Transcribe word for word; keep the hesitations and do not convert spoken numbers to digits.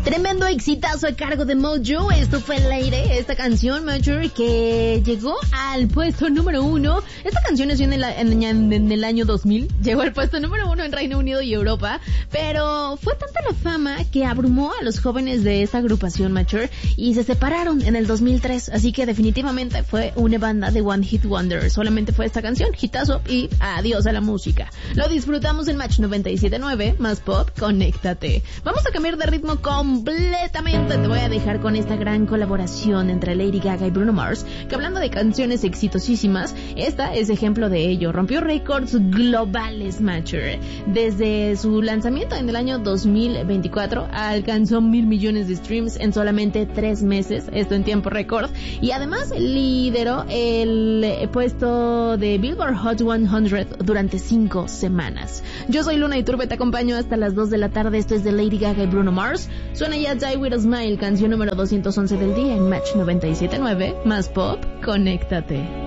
Tremendo exitazo a cargo de Mojo. Esto fue Lady, esta canción, Major, que llegó al puesto número uno. Esta canción nació en el, en, en el año dos mil. Llegó al puesto número uno en Reino Unido y Europa. Pero fue tanta la fama que abrumó a los jóvenes de esta agrupación, Major, y se separaron en el dos mil tres. Así que definitivamente fue una banda de One Hit Wonder. Solamente fue esta canción, hitazo, y adiós a la música. Lo disfrutamos en Match noventa y siete punto nueve, más pop, conéctate. Vamos a cambiar de ritmo con completamente. Te voy a dejar con esta gran colaboración entre Lady Gaga y Bruno Mars, que hablando de canciones exitosísimas, esta es ejemplo de ello. Rompió récords globales, Matcher. Desde su lanzamiento en el año dos mil veinticuatro alcanzó mil millones de streams en solamente tres meses, esto en tiempo récord, y además lideró el puesto de Billboard Hot cien durante cinco semanas. Yo soy Luna Iturbe, te acompaño hasta las dos de la tarde. Esto es de Lady Gaga y Bruno Mars. Suena ya Die With A Smile, canción número doscientos once del día en Match noventa y siete punto nueve, más pop, conéctate.